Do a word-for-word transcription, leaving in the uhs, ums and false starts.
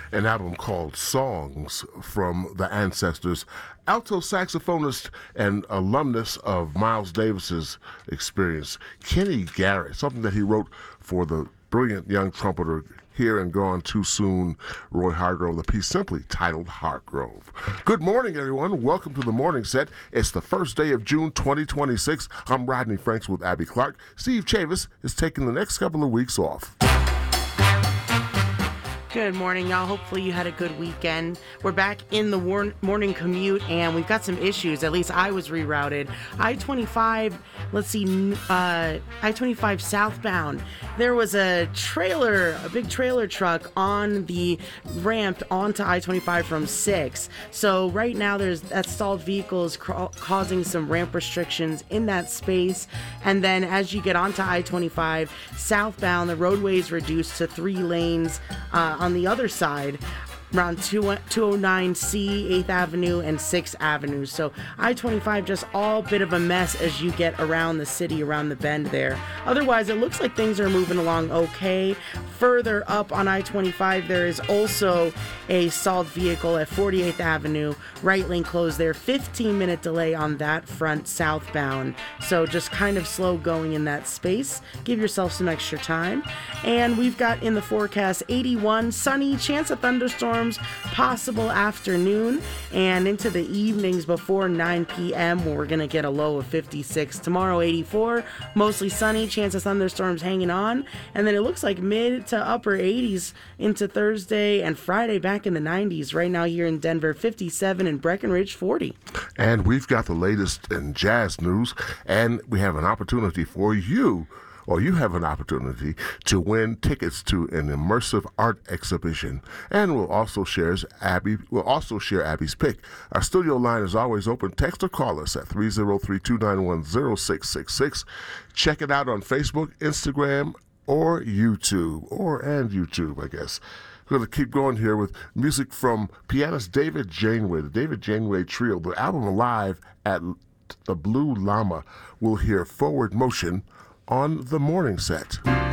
an album called Songs from the Ancestors. Alto saxophonist and alumnus of Miles Davis's experience, Kenny Garrett, something that he wrote for the brilliant young trumpeter here and gone too soon, Roy Hargrove, the piece simply titled Hargrove. Good morning, everyone. Welcome to the Morning Set. It's the first day of June twenty twenty-six. I'm Rodney Franks with Abby Clark. Steve Chavis is taking the next couple of weeks off. Good morning, y'all. Hopefully you had a good weekend. We're back in the war- morning commute, and we've got some issues. At least I was rerouted. I twenty-five, let's see, uh, I twenty-five southbound. There was a trailer, a big trailer truck on the ramp onto I twenty-five from six. So right now there's that stalled vehicles ca- causing some ramp restrictions in that space. And then as you get onto I twenty-five southbound, the roadway is reduced to three lanes uh, on the other side, around two oh nine C, eighth Avenue, and sixth Avenue. So I twenty-five just all bit of a mess as you get around the city, around the bend there. Otherwise, it looks like things are moving along okay. Further up on I twenty-five, there is also a stalled vehicle at forty-eighth Avenue. Right lane closed there. fifteen minute delay on that front southbound. So just kind of slow going in that space. Give yourself some extra time. And we've got in the forecast eighty-one, sunny, chance of thunderstorms, possible afternoon, and into the evenings before nine p.m. where we're going to get a low of fifty-six. Tomorrow, eighty-four, mostly sunny, chance of thunderstorms hanging on. And then it looks like mid to upper eighties into Thursday and Friday back in the nineties. Right now here in Denver, fifty-seven, and Breckenridge, forty. And we've got the latest in jazz news, and we have an opportunity for you, or you have an opportunity to win tickets to an immersive art exhibition. And we'll also share Abby. We'll also share Abby's pick. Our studio line is always open. Text or call us at three oh three, two nine one, oh six six six. Check it out on Facebook, Instagram, or YouTube, or and YouTube, I guess. We're going to keep going here with music from pianist David Janeway, the David Janeway Trio. The album Alive at the Blue Llama. We'll hear Forward Motion on the Morning Set.